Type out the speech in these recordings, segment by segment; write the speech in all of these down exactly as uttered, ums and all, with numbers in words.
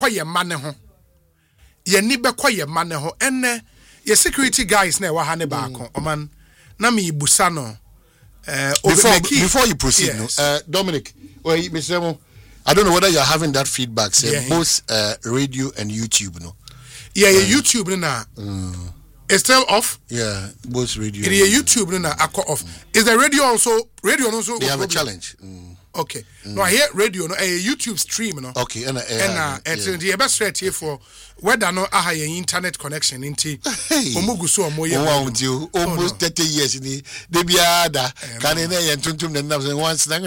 ye mane ho ye ni be ye mane ho enne ye security guys na wa ha ne ba ko oman na me busa no uh, before before you proceed yes. no uh, Dominic well Mister Mo, I don't know whether you're having that feedback say yeah, both uh, radio and YouTube no yeah yeah uh, YouTube na mm. It's still off yeah both radio and yeah YouTube na akọ off mm. Is the radio also radio also they have a challenge mm. Okay. Mm. No, I hear radio no a YouTube stream no. Okay, and uh, and uh, it's yeah. the best rate here for whether no aha your internet connection into omugu so omoye. Oh, you almost thirty years ni de biada kan na ye tuntum na nam once na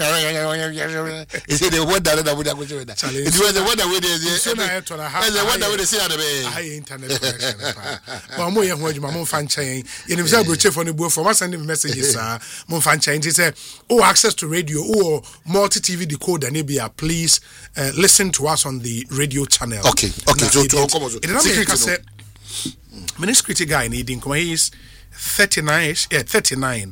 is it the weather that would go with that. It was the weather we dey so na to na ha. The weather we dey see na be aha internet connection pa. But omoye ho adwuma mo fa nchen. Ye nim say broche for no buo for send me messages ah mo fa nchen ti say oh access to radio oh multi-T V decoder nebia, please uh, listen to us on the radio channel. Okay, okay. So, to come on. It is a security guy needing come. He is thirty-nine, yeah, thirty-nine.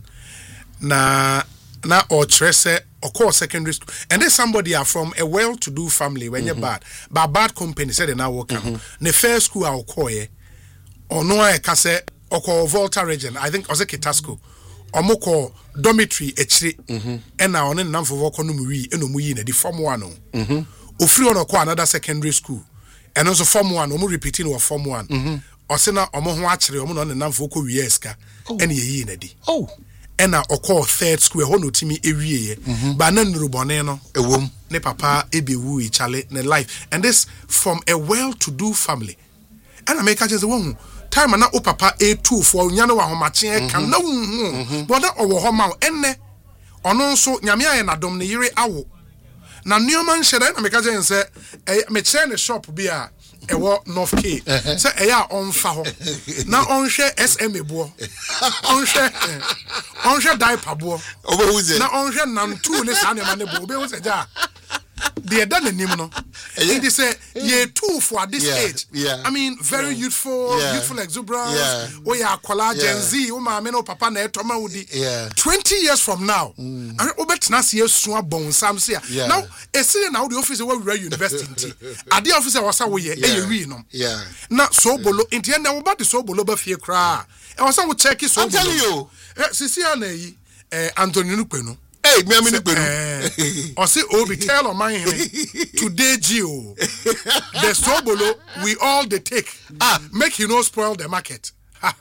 Na na or trese or course secondary school, and then somebody are from a well-to-do family when you're bad, but bad company said they now work out. The first school I'll call ye or no I can say or call Volta region. I think was a Kitasco. Omoko dormitory echire ena one nam for work no muwi eno muyi na di form one no mhm ofri on ko another secondary school eno so form one omo repeating wa form one mhm osena omo ho akire omo no nam for ko wi eska ena yeyi na di oh ena okọ third school e ho no timi ewie ye ba na nurubone no ewom ne papa ebewu e chale ne life and this from a well to do family ena make just one time na o papa a two for nya no wa homache kan na hu bo na owo ho ma enne ono nso nyame aye na dom ne yire awo na neoma nhede na meka je nse me kire ne shop bi a ewo North K se eya onfa ho na onhwe S M A bo onhwe onhwe diaper bo na onhwe nam two ne sa ne ma ne bo be hu se ja they done in him no it is a year two for at this yeah, age yeah, I mean very yeah, youthful yeah, youthful exuberance yeah, oh yeah kola Gen Z oh ma me no papa na etoma wudi twenty years from now and obetina se yesu abon sam se now e see na the office where we university ade office was say we e wi no yeah na so bolo inti na wo ba de so bolo ba fie kra e was say we check so I'm telling you eh sisi ana yi eh Anthony Nukpenu. Hey, me amini penu. O say Obi tell on my today Gio. The sobolo we all they take. Ah, make you no spoil the market.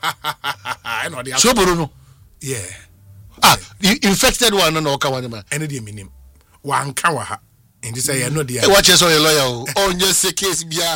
I know the sobolo no. Yeah. Ah, you infected one no ka one man. Any dey minim. Wan ka wa ha. And say you know the watch us on your lawyer. On your case bia.